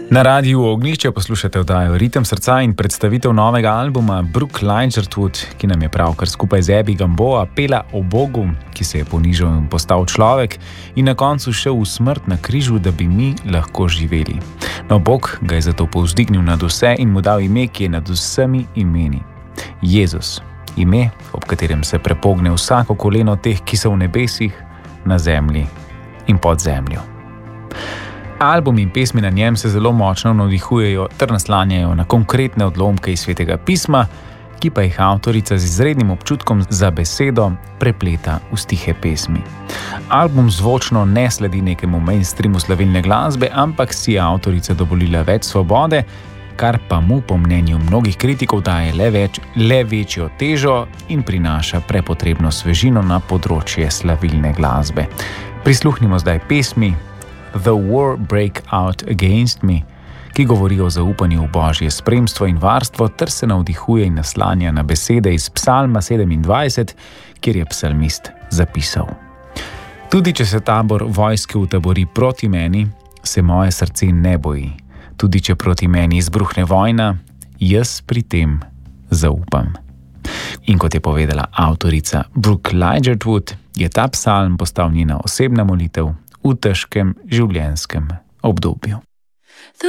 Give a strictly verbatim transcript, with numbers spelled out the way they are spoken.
Na Radiu Ognjišče poslušate oddajo Ritem srca in predstavitev novega albuma Brooke Ligertwood, ki nam je pravkar skupaj z Abby Gamboa pela o Bogu, ki se je ponižal in postal človek in na koncu šel v smrt na križu, da bi mi lahko živeli. No, Bog ga je zato povzdignil nad vse in mu dal ime, ki je nad vsemi imeni. Jezus, ime, ob katerem se prepogne vsako koleno teh, ki so v nebesih, na zemlji in pod zemljo. Album in pesmi na njem se zelo močno navdihujejo ter naslanjajo na konkretne odlomke iz Svetega pisma, ki pa jih avtorica z izrednim občutkom za besedo prepleta v stihe pesmi. Album zvočno ne sledi nekemu mainstreamu slavilne glasbe, ampak si je avtorica dovolila več svobode, kar pa mu po mnenju mnogih kritikov daje le, več, le večjo težo in prinaša prepotrebno svežino na področje slavilne glasbe. Prisluhnimo zdaj pesmi The War Break Out Against Me, ki govori o zaupanju v Božje spremstvo in varstvo ter se navdihuje in naslanja na besede iz Psalma sedemindvajset, kjer je psalmist zapisal: Tudi če se tabor vojske utabori proti meni, se moje srce ne boji. Tudi če proti meni izbruhne vojna, jaz pri tem zaupam. In kot je povedala avtorica Brooke Ligertwood, je ta psalm postal njena osebna molitev v težkem življenjskem obdobju.